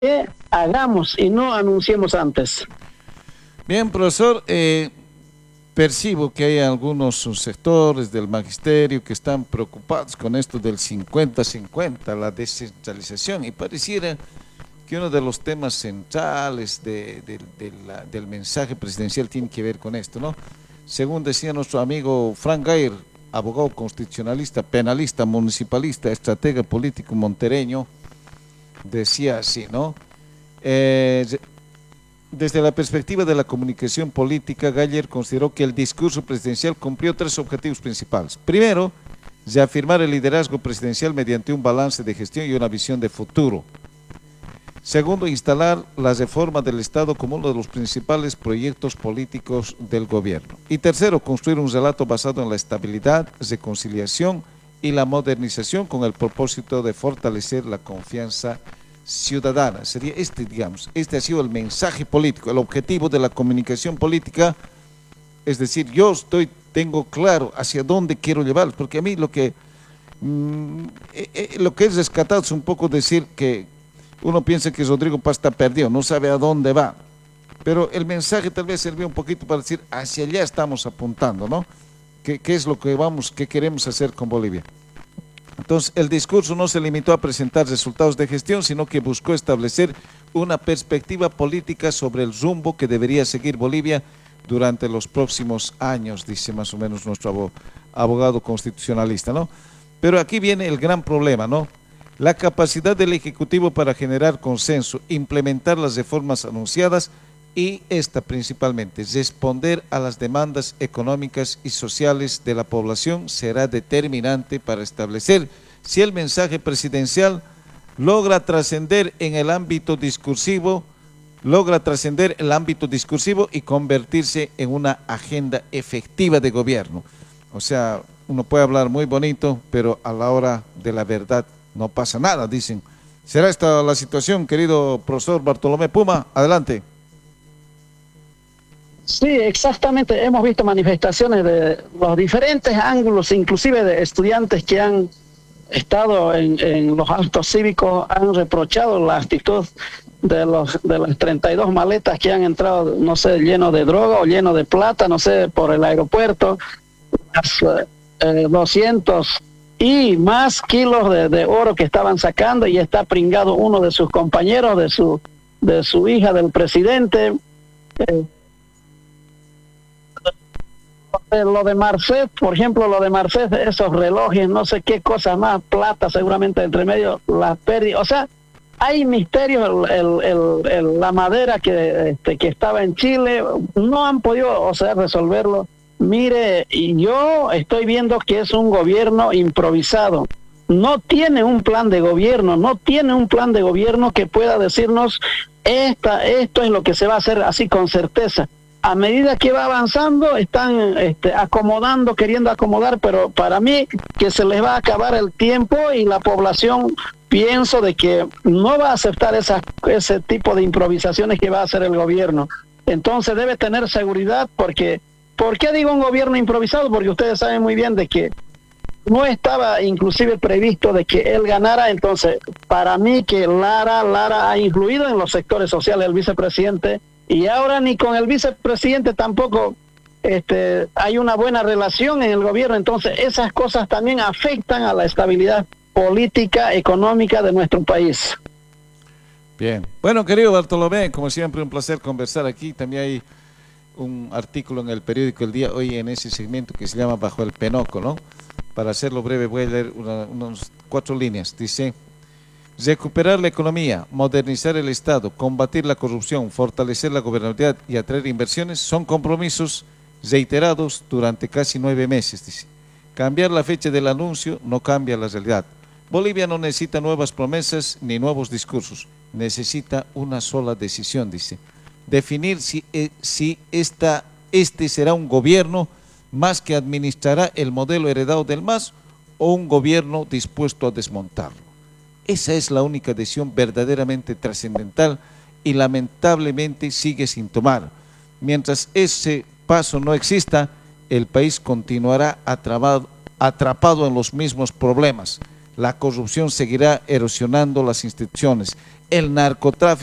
que hagamos y no anunciemos antes. Bien, profesor, percibo que hay algunos sectores del magisterio que están preocupados con esto del 50-50, la descentralización, y pareciera que uno de los temas centrales del mensaje presidencial tiene que ver con esto, ¿no? Según decía nuestro amigo Frank Gair, abogado constitucionalista, penalista, municipalista, estratega político montereño, decía así, ¿no? Desde la perspectiva de la comunicación política, Galler consideró que el discurso presidencial cumplió tres objetivos principales. Primero, reafirmar el liderazgo presidencial mediante un balance de gestión y una visión de futuro. Segundo, instalar la reforma del Estado como uno de los principales proyectos políticos del gobierno. Y tercero, construir un relato basado en la estabilidad, reconciliación y la modernización con el propósito de fortalecer la confianza ciudadana. Sería digamos, este ha sido el mensaje político, el objetivo de la comunicación política. Es decir, tengo claro hacia dónde quiero llevarlos, porque a mí lo que es rescatado es un poco decir que uno piensa que Rodrigo Paz está perdido, no sabe a dónde va, pero el mensaje tal vez sirvió un poquito para decir hacia allá estamos apuntando, ¿no? ¿Qué es lo que qué queremos hacer con Bolivia? Entonces, el discurso no se limitó a presentar resultados de gestión, sino que buscó establecer una perspectiva política sobre el rumbo que debería seguir Bolivia durante los próximos años, dice más o menos nuestro abogado constitucionalista, ¿no? Pero aquí viene el gran problema, ¿no? La capacidad del Ejecutivo para generar consenso, implementar las reformas anunciadas y principalmente responder a las demandas económicas y sociales de la población será determinante para establecer si el mensaje presidencial logra trascender el ámbito discursivo y convertirse en una agenda efectiva de gobierno. O sea, uno puede hablar muy bonito, pero a la hora de la verdad no pasa nada, dicen. ¿Será esta la situación, querido profesor Bartolomé Puma? Adelante. Sí, exactamente. Hemos visto manifestaciones de los diferentes ángulos, inclusive de estudiantes que han estado en los actos cívicos, han reprochado la actitud de las 32 maletas que han entrado, no sé, lleno de droga o lleno de plata, no sé, por el aeropuerto, las 200 y más kilos de oro que estaban sacando, y está pringado uno de sus compañeros, de su hija, del presidente. Lo de Marcet, por ejemplo, esos relojes, no sé qué cosas más, plata seguramente entre medio, las pérdidas, o sea, hay misterios. La madera que estaba en Chile, no han podido, o sea, resolverlo. Mire, y yo estoy viendo que es un gobierno improvisado. No tiene un plan de gobierno, que pueda decirnos esto es lo que se va a hacer así con certeza. A medida que va avanzando, están queriendo acomodar, pero para mí que se les va a acabar el tiempo y la población, pienso de que no va a aceptar ese tipo de improvisaciones que va a hacer el gobierno. Entonces debe tener seguridad, porque, ¿por qué digo un gobierno improvisado? Porque ustedes saben muy bien de que no estaba inclusive previsto de que él ganara. Entonces, para mí que Lara ha influido en los sectores sociales del vicepresidente, y ahora ni con el vicepresidente tampoco hay una buena relación en el gobierno. Entonces, esas cosas también afectan a la estabilidad política, económica de nuestro país. Bien. Bueno, querido Bartolomé, como siempre, un placer conversar aquí. También hay un artículo en el periódico El Día hoy en ese segmento que se llama Bajo el Penoco, ¿no? Para hacerlo breve, voy a leer unas 4 líneas. Dice: recuperar la economía, modernizar el Estado, combatir la corrupción, fortalecer la gobernabilidad y atraer inversiones son compromisos reiterados durante casi 9 meses, dice. Cambiar la fecha del anuncio no cambia la realidad. Bolivia no necesita nuevas promesas ni nuevos discursos, necesita una sola decisión, dice. Definir si este será un gobierno más que administrará el modelo heredado del MAS o un gobierno dispuesto a desmontarlo. Esa es la única decisión verdaderamente trascendental y lamentablemente sigue sin tomar. Mientras ese paso no exista, el país continuará atrapado en los mismos problemas. la corrupción seguirá erosionando las instituciones. El narcotráfico